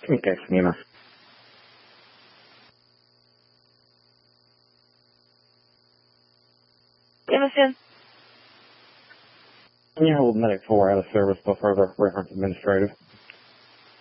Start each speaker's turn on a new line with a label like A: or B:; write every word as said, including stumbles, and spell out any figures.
A: Communication unit.
B: Jameson.
A: Can you hold medic four out of service till further reference administrative?